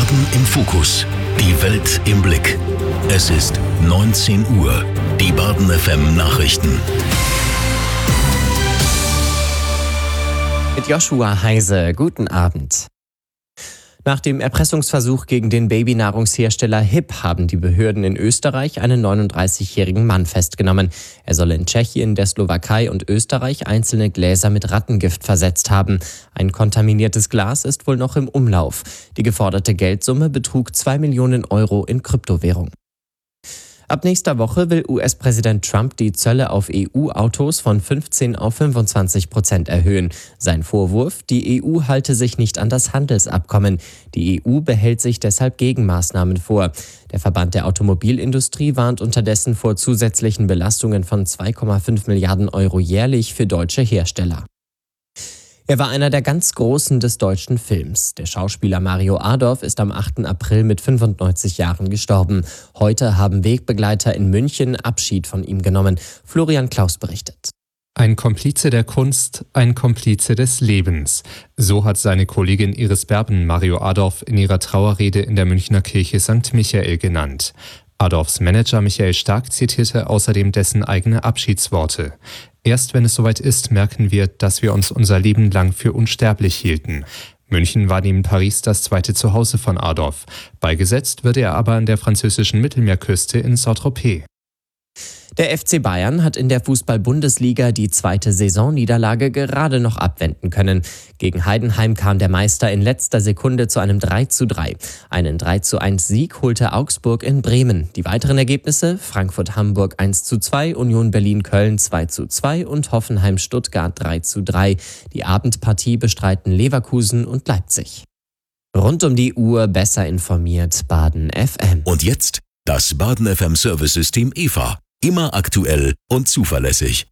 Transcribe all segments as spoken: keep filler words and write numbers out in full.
Baden im Fokus. Die Welt im Blick. Es ist neunzehn Uhr. Die Baden F M Nachrichten. Mit Joshua Heise. Guten Abend. Nach dem Erpressungsversuch gegen den Babynahrungshersteller Hip haben die Behörden in Österreich einen neununddreißigjährigen Mann festgenommen. Er soll in Tschechien, der Slowakei und Österreich einzelne Gläser mit Rattengift versetzt haben. Ein kontaminiertes Glas ist wohl noch im Umlauf. Die geforderte Geldsumme betrug zwei Millionen Euro in Kryptowährung. Ab nächster Woche will U S-Präsident Trump die Zölle auf E U-Autos von fünfzehn auf fünfundzwanzig Prozent erhöhen. Sein Vorwurf, die E U halte sich nicht an das Handelsabkommen. Die E U behält sich deshalb Gegenmaßnahmen vor. Der Verband der Automobilindustrie warnt unterdessen vor zusätzlichen Belastungen von zwei Komma fünf Milliarden Euro jährlich für deutsche Hersteller. Er war einer der ganz Großen des deutschen Films. Der Schauspieler Mario Adorf ist am achten April mit fünfundneunzig Jahren gestorben. Heute haben Wegbegleiter in München Abschied von ihm genommen. Florian Klaus berichtet. Ein Komplize der Kunst, ein Komplize des Lebens. So hat seine Kollegin Iris Berben Mario Adorf in ihrer Trauerrede in der Münchner Kirche Sankt Michael genannt. Adorfs Manager Michael Stark zitierte außerdem dessen eigene Abschiedsworte. Erst wenn es soweit ist, merken wir, dass wir uns unser Leben lang für unsterblich hielten. München war neben Paris das zweite Zuhause von Adorf. Beigesetzt wird er aber an der französischen Mittelmeerküste in Saint-Tropez. Der F C Bayern hat in der Fußball-Bundesliga die zweite Saisonniederlage gerade noch abwenden können. Gegen Heidenheim kam der Meister in letzter Sekunde zu einem drei zu drei. Einen drei zu eins Sieg holte Augsburg in Bremen. Die weiteren Ergebnisse: Frankfurt-Hamburg eins zu zwei, Union Berlin-Köln zwei zu zwei und Hoffenheim-Stuttgart drei zu drei. Die Abendpartie bestreiten Leverkusen und Leipzig. Rund um die Uhr besser informiert, Baden F M. Und jetzt das Baden F M Service-System E V A. Immer aktuell und zuverlässig.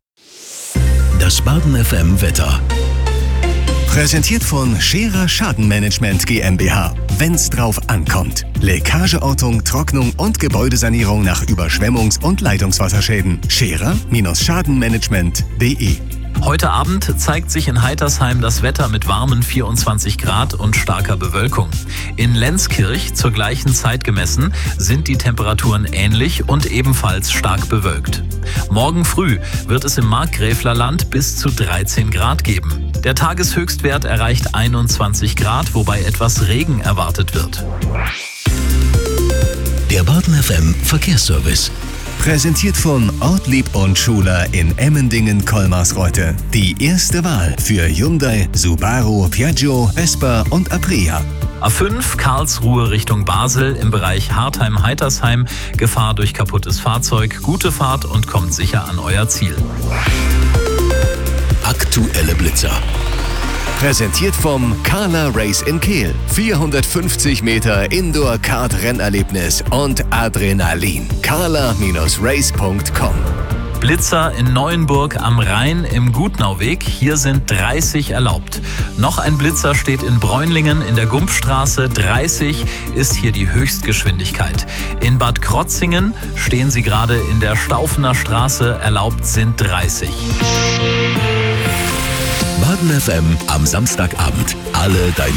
Das Baden F M Wetter. Präsentiert von Scherer Schadenmanagement GmbH. Wenn's drauf ankommt. Leckageortung, Trocknung und Gebäudesanierung nach Überschwemmungs- und Leitungswasserschäden. Scherer-Schadenmanagement punkt de. Heute Abend zeigt sich in Heitersheim das Wetter mit warmen vierundzwanzig Grad und starker Bewölkung. In Lenzkirch, zur gleichen Zeit gemessen, sind die Temperaturen ähnlich und ebenfalls stark bewölkt. Morgen früh wird es im Markgräflerland bis zu dreizehn Grad geben. Der Tageshöchstwert erreicht einundzwanzig Grad, wobei etwas Regen erwartet wird. Der Baden F M Verkehrsservice. Präsentiert von Ortlieb und Schuler in Emmendingen-Kolmarsreuth. Die erste Wahl für Hyundai, Subaru, Piaggio, Vespa und Aprilia. A fünf Karlsruhe Richtung Basel im Bereich Hartheim-Heitersheim. Gefahr durch kaputtes Fahrzeug. Gute Fahrt und kommt sicher an euer Ziel. Aktuelle Blitzer. Präsentiert vom Carla Race in Kehl. vierhundertfünfzig Meter Indoor-Kart-Rennerlebnis und Adrenalin. carla Race punkt com. Blitzer in Neuenburg am Rhein im Gutnauweg. Hier sind dreißig erlaubt. Noch ein Blitzer steht in Bräunlingen in der Gumpstraße. dreißig ist hier die Höchstgeschwindigkeit. In Bad Krotzingen stehen sie gerade in der Staufener Straße. Erlaubt sind dreißig. Baden F M am Samstagabend. Alle deine